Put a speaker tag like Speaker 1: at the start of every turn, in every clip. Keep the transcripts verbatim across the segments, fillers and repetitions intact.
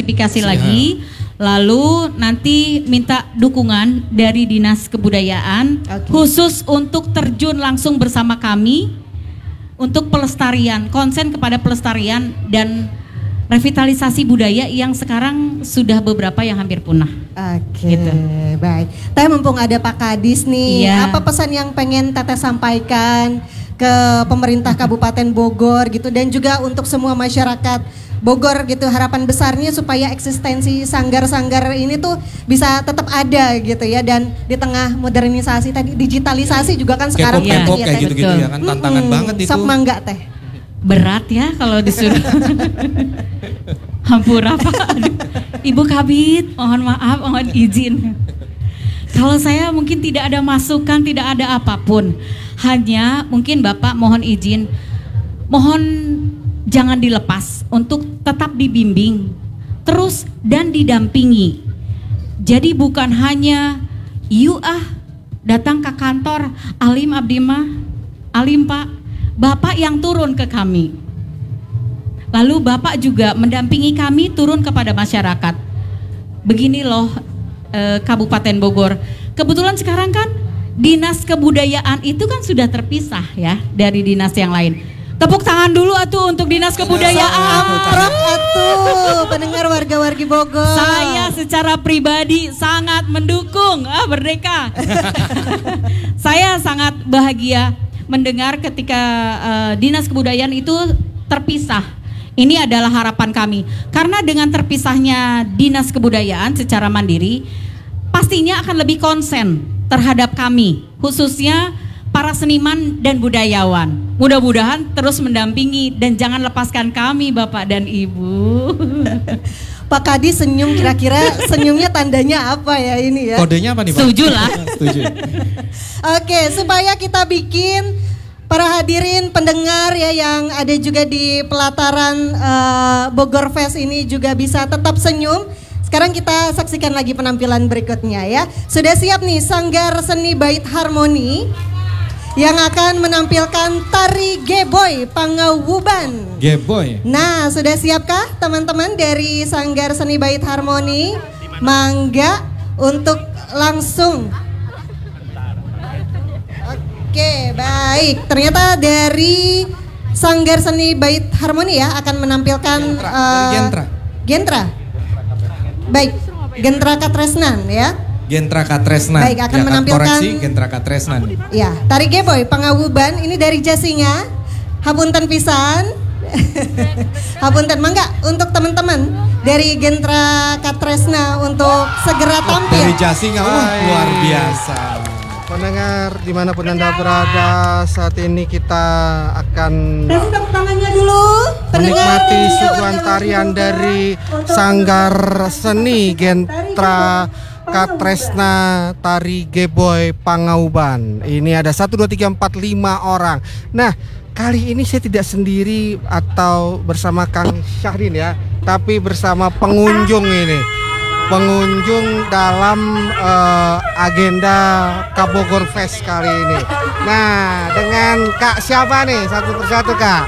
Speaker 1: spesifikasi Siap. lagi. Lalu nanti minta dukungan dari Dinas Kebudayaan okay. khusus untuk terjun langsung bersama kami untuk pelestarian, konsen kepada pelestarian dan revitalisasi budaya yang sekarang sudah beberapa yang hampir punah.
Speaker 2: Oke, gitu. Baik. Teh mumpung ada Pak Kadis nih, iya. apa pesan yang pengen Teteh sampaikan ke pemerintah Kabupaten Bogor gitu dan juga untuk semua masyarakat Bogor gitu, harapan besarnya supaya eksistensi sanggar-sanggar ini tuh bisa tetap ada gitu ya, dan di tengah modernisasi tadi, digitalisasi juga kan sekarang
Speaker 3: ya, ya, kayak gitu-gitu ya kan, tantangan hmm, banget itu.
Speaker 2: Sok mangga Teh.
Speaker 1: Berat ya kalau disuruh. Hampura Pak. Ibu Kabid, mohon maaf, mohon izin. Kalau saya mungkin tidak ada masukan, tidak ada apapun. Hanya mungkin Bapak mohon izin, mohon jangan dilepas untuk tetap dibimbing terus dan didampingi. Jadi bukan hanya you ah datang ke kantor Alim Abdimah, Alim Pak, Bapak yang turun ke kami. Lalu Bapak juga mendampingi kami turun kepada masyarakat. Begini loh eh, Kabupaten Bogor. Kebetulan sekarang kan Dinas Kebudayaan itu kan sudah terpisah ya dari dinas yang lain. Tepuk tangan dulu atuh untuk Dinas Kebudayaan.
Speaker 2: Prok atuh pendengar warga-wargi Bogor.
Speaker 1: Saya secara pribadi sangat mendukung ah Merdeka. Saya sangat bahagia mendengar ketika uh, Dinas Kebudayaan itu terpisah. Ini adalah harapan kami. Karena dengan terpisahnya Dinas Kebudayaan secara mandiri, pastinya akan lebih konsen terhadap kami, khususnya para seniman dan budayawan. Mudah-mudahan terus mendampingi dan jangan lepaskan kami Bapak dan Ibu.
Speaker 2: Pak Kadi senyum, kira-kira senyumnya tandanya apa ya ini ya?
Speaker 3: Kodenya apa nih Pak?
Speaker 1: Setuju lah.
Speaker 3: Setuju.
Speaker 2: Oke, supaya kita bikin para hadirin pendengar ya yang ada juga di pelataran uh, Bogor Fest ini juga bisa tetap senyum. Sekarang kita saksikan lagi penampilan berikutnya ya. Sudah siap nih Sanggar Seni Bait Harmoni yang akan menampilkan tari Geboy Pangawuban.
Speaker 3: Geboy.
Speaker 2: Nah, sudah siapkah teman-teman dari Sanggar Seni Bait Harmoni? Mangga untuk langsung. Oke, baik. Ternyata dari Sanggar Seni Bait Harmoni ya akan menampilkan
Speaker 3: Gentra.
Speaker 2: Uh,
Speaker 3: Gentra.
Speaker 2: Gentra. Baik, Gentra Katresnan ya.
Speaker 3: Gentra Katresnan.
Speaker 2: Baik, akan
Speaker 3: ya,
Speaker 2: menampilkan
Speaker 3: koreksi Gentra Katresnan.
Speaker 2: Ya, tari Geboy Pangawuban ini dari Jasinga. Hapunten pisan. Hapunten, mangga untuk teman-teman dari Gentra Katresna untuk segera tampil.
Speaker 3: Dari Jasinga, wah luar biasa.
Speaker 4: Pendengar dimanapun Anda berada, saat ini kita akan
Speaker 2: tepuk tangannya dulu.
Speaker 4: menikmati suguhan tarian dari Sanggar Seni Gentra Katresna Tari Geboy Pangawuban. Ini ada satu, dua, tiga, empat, lima orang. Nah, kali ini saya tidak sendiri atau bersama Kang Syahrin ya, tapi bersama pengunjung ini. Pengunjung dalam uh, agenda Kabogor Fest kali ini. Nah, dengan Kak siapa nih? Satu persatu Kak.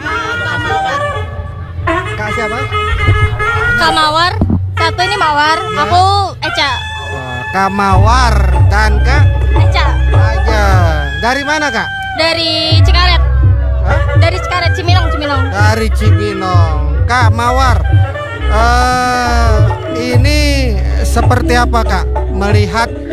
Speaker 4: Kak siapa?
Speaker 5: Kak Mawar. Satu ini Mawar, ya. Aku Eca.
Speaker 4: Kak Mawar dan Kak
Speaker 5: Eca.
Speaker 4: Aja. Dari mana Kak?
Speaker 5: Dari Cikaret.
Speaker 4: Hah?
Speaker 5: Dari Cikaret, Cibinong, Cibinong.
Speaker 4: Dari Cibinong. Kak Mawar, uh, ini seperti apa Kak melihat